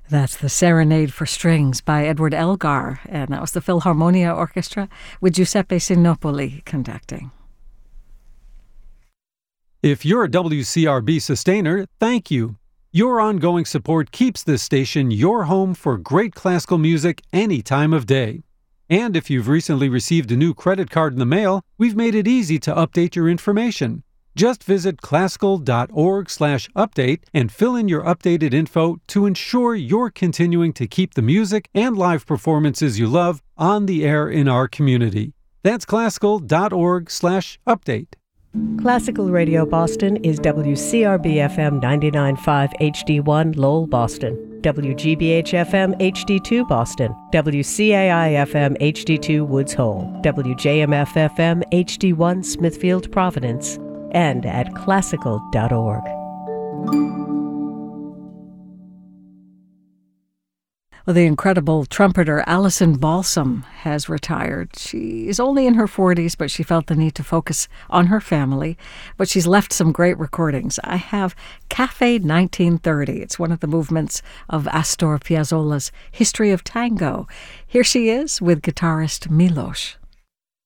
That's the Serenade for Strings by Edward Elgar, and that was the Philharmonia Orchestra with Giuseppe Sinopoli conducting. If you're a WCRB sustainer, thank you. Your ongoing support keeps this station your home for great classical music any time of day. And if you've recently received a new credit card in the mail, we've made it easy to update your information. Just visit classical.org/update and fill in your updated info to ensure you're continuing to keep the music and live performances you love on the air in our community. That's classical.org/update. Classical Radio Boston is WCRB-FM 99.5 HD1 Lowell, Boston, WGBH-FM HD2 Boston, WCAI-FM HD2 Woods Hole, WJMF-FM HD1 Smithfield, Providence, and at classical.org. Well, the incredible trumpeter Alison Balsam has retired. She is only in her 40s, but she felt the need to focus on her family. But she's left some great recordings. I have Cafe 1930. It's one of the movements of Astor Piazzolla's History of Tango. Here she is with guitarist Milos.